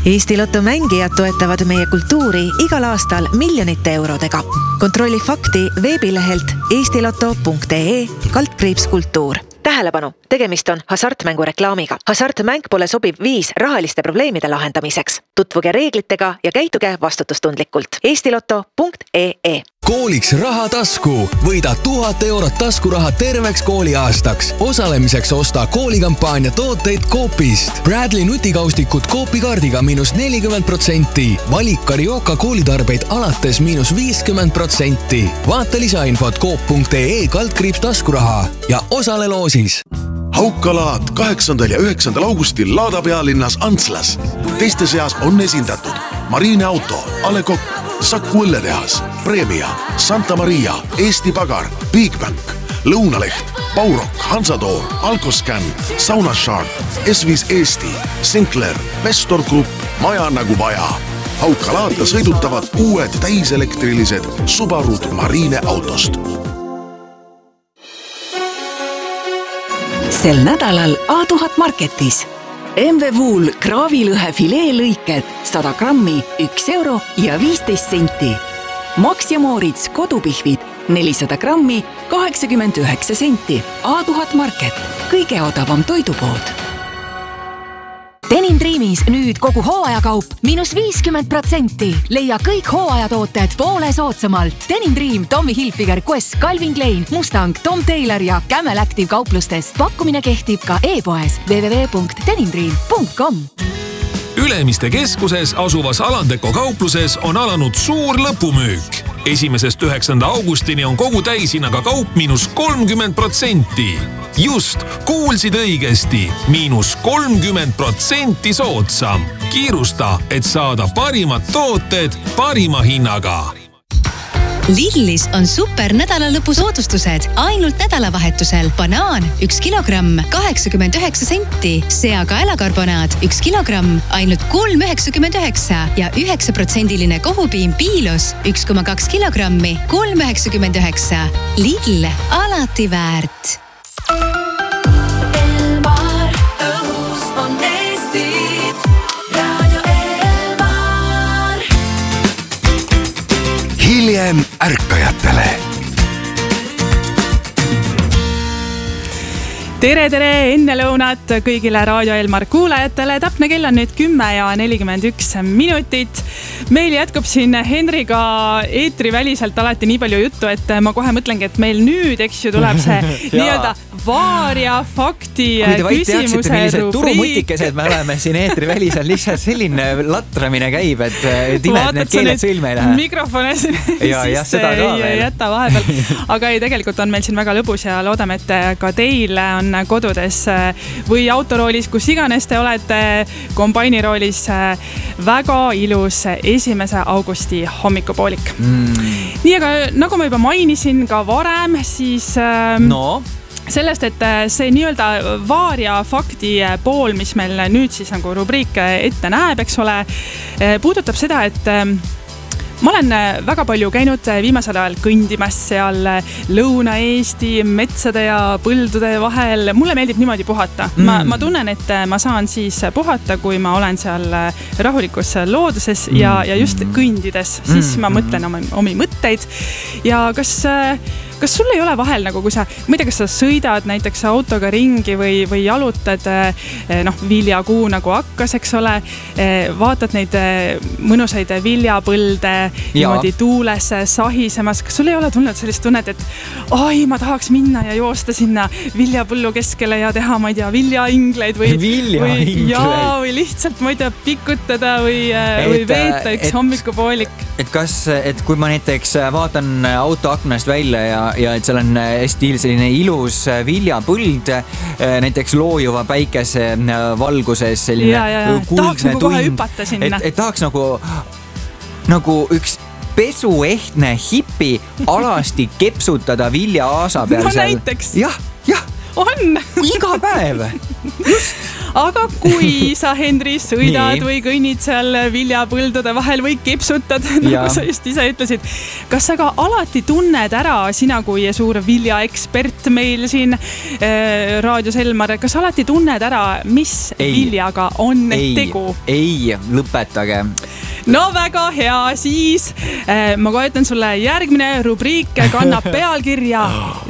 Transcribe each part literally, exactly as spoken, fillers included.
Eesti Lotto mängijad toetavad meie kultuuri igal aastal miljonite eurodega. Kontrolli fakti veebilehelt eestiloto punkt ee kaldkriips kultuur. Tähelepanu, tegemist on hasartmängu reklaamiga. Hasartmäng pole sobiv viis rahaliste probleemide lahendamiseks. Tutvuge reeglitega ja käituge vastutustundlikult. eestiloto punkt ee. Kooliks raha tasku. Võida tuhat eurot taskuraha terveks kooliaastaks. Osalemiseks osta koolikampaania tooteid Coopist. Bradley nutikaustikud Coopi kaardiga miinus nelikümmend protsenti. Valik Carioca koolitarbeid alates miinus viiskümmend protsenti. Vaata lisainfot coop punkt ee kaldkriips taskuraha ja osale loosis. Haukalaad kaheksandal ja üheksandal augustil Laada pealinnas Antslas. Teiste seas on esindatud Marine Auto, Ale Kokk, Saku õlletehas, Premia, Santa Maria, Eesti Pagar, Bigbank, Lõunaleht, Baurok, Hansatoor, Alkoscan, Saunashark, S viis Eesti, Sinclair, Vestor Group, Maja nagu vaja. Haukalaata sõidutavad uued täiselektrilised Subarud Marine autost. Sel nädalal A tuhat Marketis. M V Wool kraavilõhe fileelõiked sada grammi üks euro ja viisteist senti. Max ja Moritz kodupihvid nelisada grammi kaheksakümmend üheksa senti. A tuhat Market, kõige odavam toidupood. Denim Dreamis nüüd kogu hooajakaup miinus viiskümmend protsenti. Leia kõik hooajatooted poole soodsamalt. Denim Dream, Tommy Hilfiger, Quest, Calvin Klein, Mustang, Tom Taylor ja Camel Active kauplustest. Pakkumine kehtib ka e-poes w w w punkt denim dream punkt com. Ülemiste keskuses asuvas Alandeko kaupluses on alanud suur lõpumüük. Esimesest üheksanda augustini on kogu täishinnaga kaup miinus kolmkümmend protsenti. Just, kuulsid õigesti, miinus kolmkümmend protsenti soodsam. Kiirusta, et saada parimad tooted parima hinnaga. Lidlis on super nädalalõpu soodustused. Ainult nädalavahetusel banaan üks kilogramm kaheksakümmend üheksa senti, seakaelakarbonaad üks kilogramm ainult kolm üheksakümmend üheksa ja üheksa protsendiline kohupiim Piilos üks koma kaks kilogrammi kolm üheksakümmend üheksa. Lidl, alati väärt. Hiljem ärkajatele. Tere, tere, enne lõunat kõigile Raadio Elmar kuulajatele. Täpne kell on nüüd kümme ja nelikümmend üks minutit. Meil jätkub siin Henriga eetri väliselt alati nii palju juttu, et ma kohe mõtlengi, et meil nüüd, eks ju, tuleb see nii-öelda vaaria fakti küsimuse rubriik. Turumutikesed me oleme siin eetri välisel, lihtsalt selline latramine käib, et timed need keeled sõilme ei lähe. Mikrofone siin ja, ja, seda ka ei jäta vahepeal. Aga ei, tegelikult on meil siin väga lõbus ja loodame, et ka teil on kodudes või autoroolis, kus iganes te olete, kombainiroolis väga ilus esimese augusti hommikupoolik. Mm. Nii, aga nagu ma juba mainisin ka varem, siis no. sellest, et see nii-öelda vaaria fakti pool, mis meil nüüd siis nagu rubriik ette näeb, eks ole, puudutab seda, et ma olen väga palju käinud viimasel ajal kõndimas seal Lõuna-Eesti metsade ja põldude vahel. Mulle meeldib niimoodi puhata. Mm. Ma, ma tunnen, et ma saan siis puhata, kui ma olen seal rahulikus looduses mm. ja, ja just kõndides. Siis mm. ma mõtlen omi, omi mõtteid. Ja kas... Kas sul ei ole vahel, nagu kui sa, ma ei tea, kas sa sõidad näiteks autoga ringi või, või jalutad noh, viljakuu nagu hakkas, eks ole, vaatad neid mõnusaid viljapõlde niimoodi tuules sahisemas. Kas sul ei ole tulnud sellist tunnet, et oi, ma tahaks minna ja joosta sinna viljapõllu keskele ja teha, ma ei tea, viljaingleid või, või, ja, või lihtsalt, ma ei tea, pikutada või, või veeta üks et, hommikupoolik. Et kas, et kui ma näiteks vaatan auto aknast välja ja ja et seal on hästi selline ilus viljapõld, näiteks loojuva päikese valguses selline ja, ja, ja. Tahaks nagu kohe hüpata sinna. Et, et tahaks nagu, nagu üks pesuehtne hipi alasti kepsutada vilja aasa peal. No seal. Näiteks. Jah, jah. On. Iga päev. Just. aga kui sa, Henri, sõidad Nii. või kõnnid seal viljapõldude vahel või kipsutad, nagu sa just ise ütlesid, kas sa ka alati tunned ära, sina kui suur viljaekspert meil siin äh, raadios Elmar, kas alati tunned ära, mis ei. viljaga on ei. tegu? Ei, lõpetage. No väga hea, siis äh, ma kohe ütlen sulle, järgmine rubriik kannab pealkirja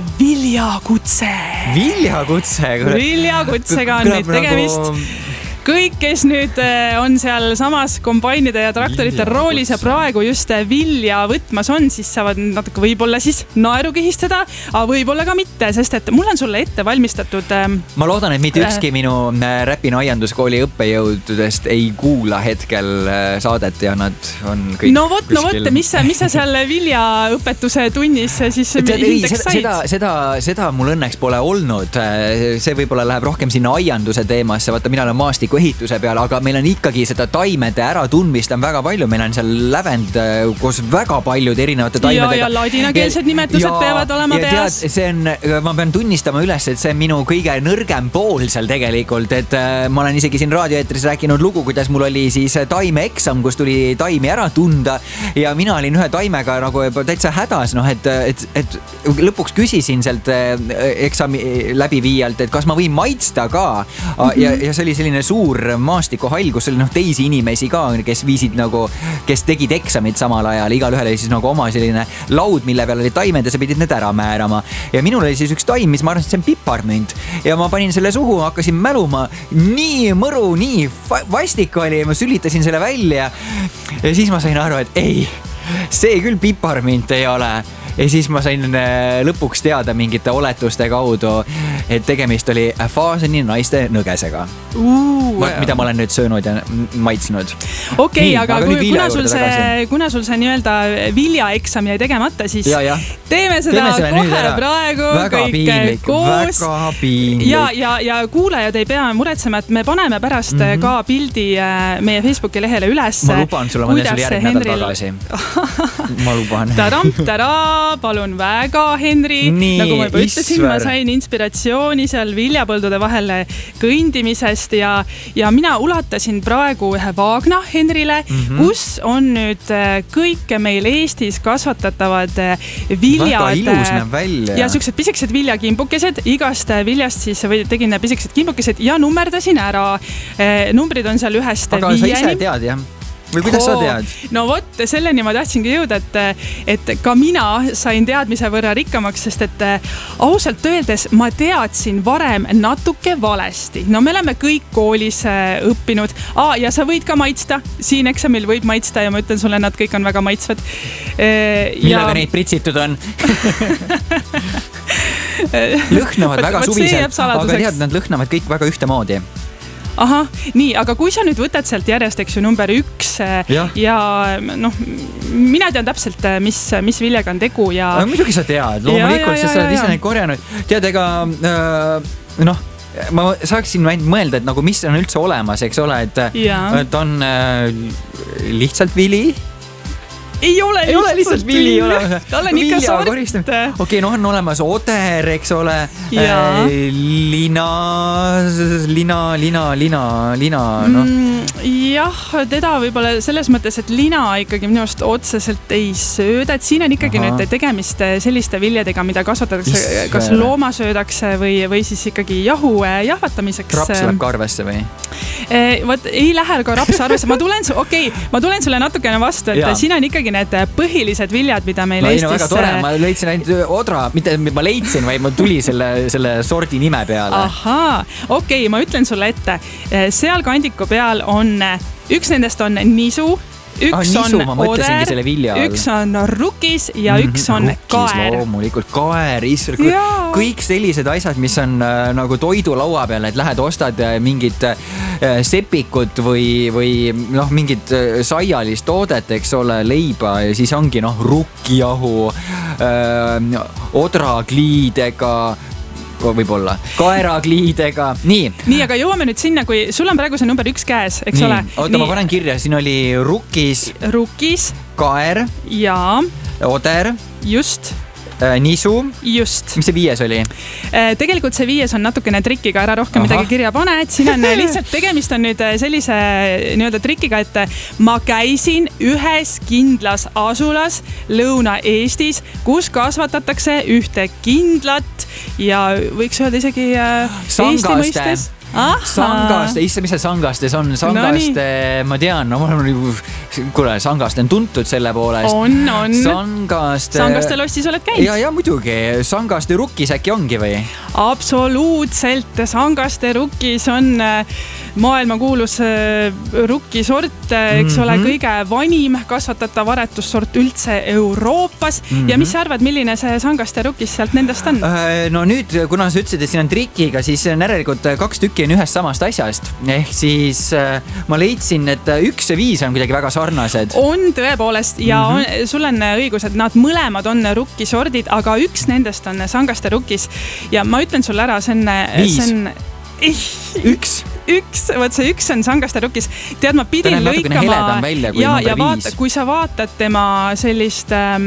Viljakutse. Viljakutse? Viljakutsega on nüüd tegemist. Nagu... Kõik, kes nüüd on seal samas kombainide ja traktorite roolis ja praegu just vilja võtmas on, siis saavad natuke võib-olla siis naeru kihistada, aga võib-olla ka mitte, sest et mul on sulle ette valmistatud... Ma loodan, et mitte ükski äh, minu Räpina aianduskooli õppejõududest ei kuula hetkel saadet ja nad on kõik no vot, kuskil... no vot, mis, mis sa seal viljaõpetuse tunnis siis Tead, hindeks said? Seda, seda, seda mul õnneks pole olnud. See võib-olla läheb rohkem sinna aianduse teemasse, vaata mina olen maastik ehituse peal, aga meil on ikkagi seda taimede äratundmist on väga palju, meil on seal lävend koos väga paljude erinevate taimedega. Ja, ja ladinakeelsed nimetused ja, peavad olema ja peas. Tead, see on, ma pean tunnistama üles, et see on minu kõige nõrgem pool seal tegelikult, et ma olen isegi siin raadioeetris rääkinud lugu, kuidas mul oli siis taimeeksam, kus tuli taimi ära tunda ja mina olin ühe taimega nagu täitsa hädas, noh, et, et, et lõpuks küsisin sealt eksami läbiviijalt, et kas ma võin maitsta ka mm-hmm. ja, ja see oli selline suur maastikuhall, kus oli noh teisi inimesi ka, kes viisid nagu, kes tegid eksamit samal ajal, igal ühel oli siis nagu oma selline laud, mille peal oli taimed ja sa pidid need ära määrama. Ja minul oli siis üks taim, mis ma arvasin, et see on piparmünt ja ma panin selle suhu, hakkasin mäluma, nii mõru, nii vastik oli ja ma sülitasin selle välja ja siis ma sain aru, et ei, see küll piparmünt ei ole. Ja siis ma sain lõpuks teada mingite oletuste kaudu, et tegemist oli Faaseni naiste nõgesega. Uh, mida ma olen nüüd söönud ja maitsnud. Okei, okay, aga, aga kui, kuna, sul see, kuna sul see nii-öelda viljaeksam jäi tegemata, siis ja, ja. teeme seda teeme kohe praegu väga kõik piinlik, koos. Väga piinlik. Ja, ja, ja kuulajad ei pea muretsema, et me paneme pärast mm-hmm. ka pildi meie Facebooki lehele üles. Ma luban sulle, ma teen sulle järgmine nädal tagasi. Ma luban. Taram, tara, palun väga, Henri. Nii, nagu ma juba ütlesin, ma sain inspiratsiooni seal viljapõldude vahele kõndimisest ja, ja mina ulatasin praegu ühe vaagna Henrile, mm-hmm. kus on nüüd kõik meil Eestis kasvatatavad viljad. Väga ilus näeb välja. Ja sellised pisikesed viljakimbukesed, igast viljast siis või tegin pisikesed kimbukesed ja nummerdasin ära. Numbrid on seal ühest aga viieni. Aga sa ise tead, jah? Või kuidas sa tead? No vot, selleni ma tahtsingi jõuda, et, et ka mina sain teadmise võrra rikkamaks, sest et ausalt öeldes ma teadsin varem natuke valesti. No me oleme kõik koolis õppinud. Ah, ja sa võid ka maitsta. Siin eksamil võib maitsta ja ma ütlen sulle, nad kõik on väga maitsvad. Millega ja... neid pritsitud on? Lõhnavad väga suviselt, aga tead, nad lõhnavad kõik väga ühtemoodi. Aha, nii, aga kui sa nüüd võtad sealt järjest, eks ju, number üks ja, ja noh, mina tean täpselt, mis, mis viljaga on tegu ja... No, muidugi sa tead, loomulikult, sest sa oled ise neid korjanud. Tead, ega, äh, noh, ma saaksin mõelda, et nagu mis on üldse olemas, eks ole, et, et on äh, lihtsalt vili. Ei ole, ei ole lihtsalt vili olemas. Tal on ikka sort. Okei, okay, noh on olemas oder, eks ole. Äh, lina, lina, lina, lina, lina, noh. Mm, jah, teda võib-olla selles mõttes, et lina ikkagi minu arust otseselt ei sööda. Et siin on ikkagi Aha. nüüd tegemist selliste viljadega, mida kasvatatakse, Is, kas looma söödakse või, või siis ikkagi jahu jahvatamiseks. Raps läheb ka arvesse või? E, võt, ei lähe ka raps arvesse. Ma tulen, okei, okay, ma tulen sulle natukene vastu, et ja. siin on ikkagi need põhilised viljad, mida meil no, Eestis... No väga tore, ma leidsin ainult odra, mitte ma leidsin, vaid ma tuli selle, selle sordi nime peale. Ahaa, okei okay,, ma ütlen sulle ette. Seal kandiku peal on, üks nendest on nisu, üks ah, nisu, on oder, üks on rukkis ja mm-hmm, üks on rukkis, kaer. Loomulikult, kaer, isr, kõik sellised asjad, mis on äh, nagu toidulaua peal, et lähed ostad äh, mingit äh, sepikut või, või noh, mingit äh, saialist toodet, eks ole, leiba ja siis ongi noh, rukkijahu, äh, odrakliidega, võib-olla kaerakliidega, nii. Nii, aga jõuame nüüd sinna, kui sul on praegu see number üks käes, eks nii. ole? Oota, ma panen kirja, siin oli rukkis. Rukkis. Kaer. Ja. Oder. Just. äh, nisu. Just. Mis see viies oli? Tegelikult see viies on natukene trikiga, ära rohkem Aha. midagi kirja pane, et siin on lihtsalt tegemist on nüüd sellise nii-öelda trikiga, et ma käisin ühes kindlas asulas Lõuna-Eestis, kus kasvatatakse ühte kindlat ja võiks öelda isegi Eesti mõistes. Aha. Sangaste, issa, mis see Sangastes on? Sangaste, no, ma tean, no ma olen, kuule, Sangaste on tuntud selle poolest. On, on. Sangaste... Sangaste lossis oled käinud? Ja, ja muidugi. Sangaste rukkis äkki ongi või? Absoluutselt. Sangaste rukkis on maailma kuulus rukkisort, eks ole, mm-hmm. kõige vanim kasvatatav aretussort üldse Euroopas. Mm-hmm. Ja mis sa arvad, milline see Sangaste rukkis sealt nendest on? No nüüd, kuna sa ütlesid, et siin on trikiga, siis järelikult kaks tükki on ühest samast asjast. Ehk siis ma leidsin, et üks ja viis on kuidagi väga sarnased. On tõepoolest ja mm-hmm. on, sul on õigus, et nad mõlemad on rukkisordid, aga üks nendest on Sangaste rukkis. Ja ma ütlen sulle ära, see on... Viis. See on... Üks. Üks, võt see üks on Sangaste rukkis. Tead, ma pidin lõikama... Välja, kui ja, ja vaata, kui sa vaatad tema sellist... Ähm,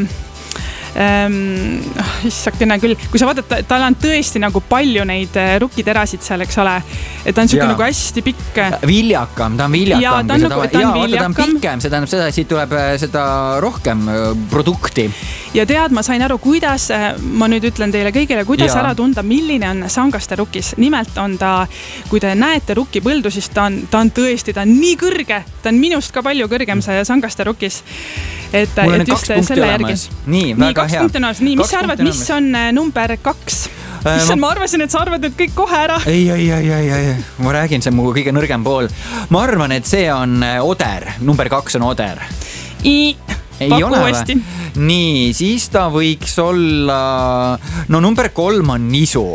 ähm, issakene küll, kui sa vaatad, tal on tõesti nagu palju neid rukkiterasid seal, eks ole, et ta on siuke nagu hästi pikk. Viljakam, ta on viljakam. Ja, ta on, nagu, ta on viljakam. Ta on pikem, see tähendab seda, et siit tuleb seda rohkem produkti. Ja tead, ma sain aru, kuidas, ma nüüd ütlen teile kõigile, kuidas ja. Ära tunda, milline on Sangaste rukkis. Nimelt on ta, kui te näete rukkipõldu, siis ta on, ta on tõesti, ta on nii kõrge, ta on minust ka palju kõrgem see Sangaste rukkis. Et, mul on et kaks punkti olemas. Nii, väga nii, hea. Nii, mis sa arvad, mis on number kaks? Mis on, ma arvasin, et sa arvad nüüd kõik kohe ära. Ei, ei, ei, ei, ei. Ma räägin, see on mu kõige nõrgem pool. Ma arvan, et see on oder. Number kaks on oder. I, paku uuesti. Nii, siis ta võiks olla... No number kolm on nisu.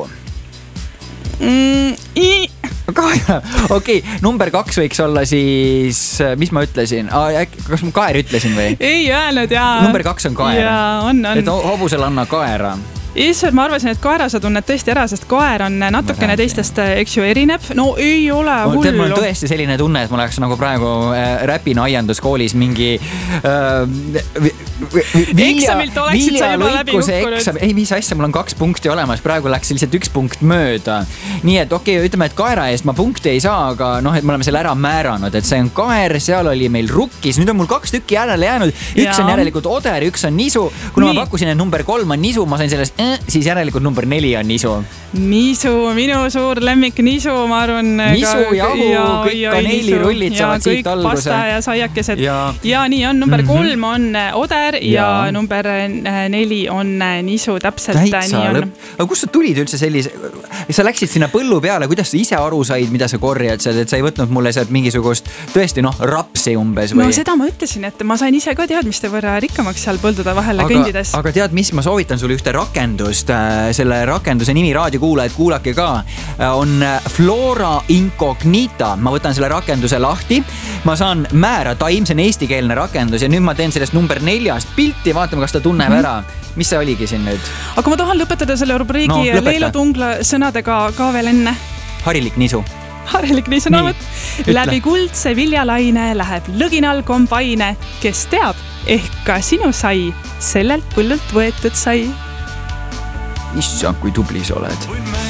Mm, I... Okei, okay, number kaks võiks olla siis, mis ma ütlesin? Kas ma kaer ütlesin või? Ei öelnud, jaa. Number kaks on kaer. Jaa, on, on. Et hobusel anna kaera. Issand, ma arvasin, et kaera sa tunned tõesti ära, sest kaer on natukene teistest, eks ju, erineb. No ei ole hullu. Tead, mul on tõesti selline tunne, et mul oleks nagu praegu äh, räpina aianduskoolis mingi äh, vilja, viljalõikuse eksam. Ei, mis asja, mul on kaks punkti olemas. Praegu läks lihtsalt üks punkt mööda. Nii et okei, okay, ütleme, et kaera eest ma punkti ei saa, aga noh, et me oleme selle ära määranud, et see on kaer, seal oli meil rukkis. Nüüd on mul kaks tükki järele jäänud. Üks ja. On järelikult oder, üks on nisu. Kuna Nii. Ma pakkusin, et number kolm on nisu, ma sain sellest siis järelikult number neli on nisu. Nisu, minu suur lemmik nisu, ma arvan. Nisu, jahu, ja, kõik kaneelirullid saavad siit alguse. Ja kõik pasta ja saiakesed. Ja, ja nii on, number mm-hmm. kolm on oder ja, ja number neli on nisu, täpselt Täitsa nii on. Lõpp. Aga kust sa tulid üldse sellise, sa läksid sinna põllu peale, kuidas sa ise aru said, mida sa korjad seal, et sa ei võtnud mulle sealt mingisugust tõesti noh, rapsi umbes või? No seda ma ütlesin, et ma sain ise ka teadmiste võrra rikkamaks seal põldude vahele aga, kõndides. Aga tead, mis ma soovitan sulle ühte rakendust, selle rakenduse nimi raadiokuulajad, kuulake ka, on Flora Incognita. Ma võtan selle rakenduse lahti, ma saan määra taim, see on eestikeelne rakendus ja nüüd ma teen sellest number neljast pilti, vaatame, kas ta tunneb mm-hmm. ära. Mis see oligi siin nüüd? Aga ma tahan lõpetada selle rubriigi no, Leelo Tungla sõnadega ka veel enne. Harilik nisu. Harilik nisu, no võt. Läbi kuldse viljalaine läheb lõginal kombaine, kes teab, ehk ka sinu sai sellelt põllult võetud sai. Issand, kui tubli sa oled.